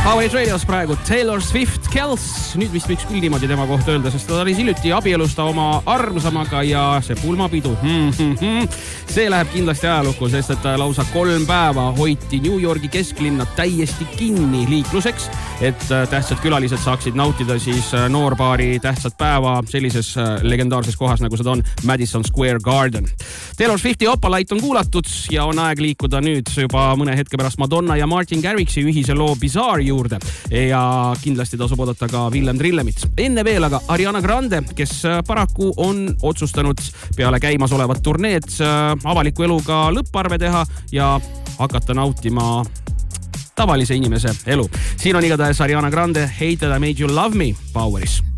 Power Radios praegu Taylor Swift Kels. Nüüd vist võiks küll niimoodi tema kohta öelda, sest ta oli hiljuti abielusta oma armsamaga ja see pulmapidu. See läheb kindlasti ajalukku, sest et lausa 3 päeva hoiti New Yorgi kesklinna täiesti kinni liikluseks, et tähtsad külalised saaksid nautida siis noorpaari tähtsat päeva sellises legendaarses kohas, nagu seda on Madison Square Garden. Taylor Swifti opalait on kuulatud ja on aeg liikuda nüüd juba mõne hetke pärast Madonna ja Martin Garrixi ühise loo Bizarre juurde ja kindlasti tasub oodata ka Willem Trillemit. Enne veel aga Ariana Grande, kes paraku on otsustanud peale käimasolevat turneed avaliku eluga lõpparve teha ja hakata nautima tavalise inimese elu. Siin on igatahes Ariana Grande Hate That I Made You Love Me Poweris.